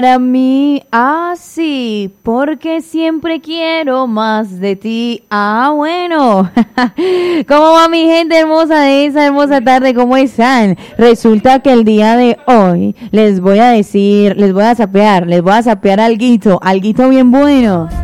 Para mí, sí, porque siempre quiero más de ti. Bueno. ¿Cómo va mi gente hermosa de esa hermosa tarde? ¿Cómo están? Resulta que el día de hoy les voy a sapear alguito bien bueno.